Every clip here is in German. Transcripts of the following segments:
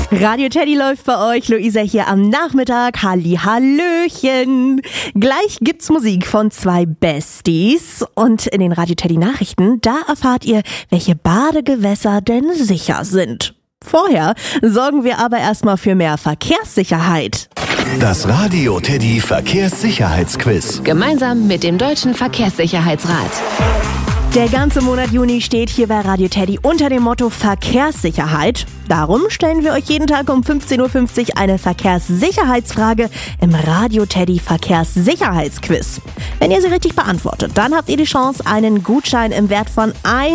Radio Teddy läuft bei euch. Luisa hier am Nachmittag. Hallihallöchen. Gleich gibt's Musik von zwei Besties. Und in den Radio Teddy Nachrichten, da erfahrt ihr, welche Badegewässer denn sicher sind. Vorher sorgen wir aber erstmal für mehr Verkehrssicherheit. Das Radio Teddy Verkehrssicherheitsquiz. Gemeinsam mit dem Deutschen Verkehrssicherheitsrat. Der ganze Monat Juni steht hier bei Radio Teddy unter dem Motto Verkehrssicherheit. Darum stellen wir euch jeden Tag um 15.50 Uhr eine Verkehrssicherheitsfrage im Radio Teddy Verkehrssicherheitsquiz. Wenn ihr sie richtig beantwortet, dann habt ihr die Chance, einen Gutschein im Wert von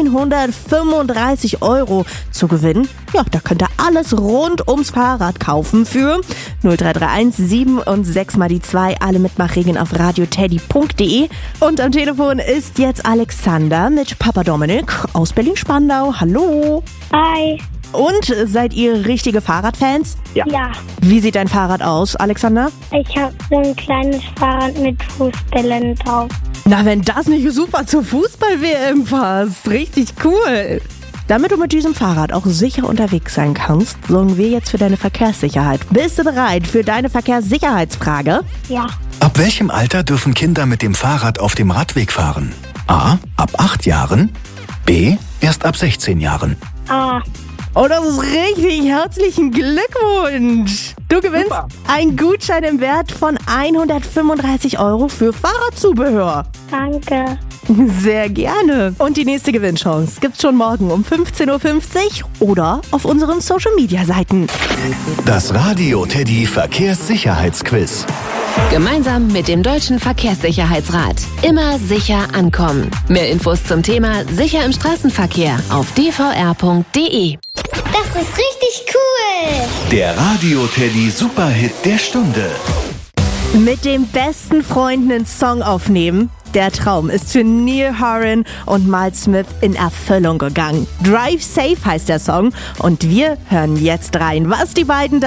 135 € zu gewinnen. Ja, da könnt ihr alles rund ums Fahrrad kaufen für 0331 7 und 6 mal die 2. Alle Mitmachregeln auf radioteddy.de. Und am Telefon ist jetzt Alexander mit Papa Dominik aus Berlin-Spandau. Hallo. Hi. Und seid ihr richtige Fahrradfans? Ja. Wie sieht dein Fahrrad aus, Alexander? Ich habe so ein kleines Fahrrad mit Fußbällen drauf. Na, wenn das nicht super zur Fußball-WM passt. Richtig cool. Damit du mit diesem Fahrrad auch sicher unterwegs sein kannst, sorgen wir jetzt für deine Verkehrssicherheit. Bist du bereit für deine Verkehrssicherheitsfrage? Ja. Ab welchem Alter dürfen Kinder mit dem Fahrrad auf dem Radweg fahren? A. Ab 8 Jahren. B. Erst ab 16 Jahren. A. Oh, das ist richtig. Herzlichen Glückwunsch. Du gewinnst einen Gutschein im Wert von 135 € für Fahrradzubehör. Danke. Sehr gerne. Und die nächste Gewinnchance gibt's schon morgen um 15.50 Uhr oder auf unseren Social-Media-Seiten. Das Radio Teddy Verkehrssicherheitsquiz. Gemeinsam mit dem Deutschen Verkehrssicherheitsrat. Immer sicher ankommen. Mehr Infos zum Thema Sicher im Straßenverkehr auf dvr.de. Das ist richtig cool. Der Radio Teddy Superhit der Stunde. Mit den besten Freunden einen Song aufnehmen. Der Traum ist für Neil Horan und Miles Smith in Erfüllung gegangen. Drive Safe heißt der Song und wir hören jetzt rein, was die beiden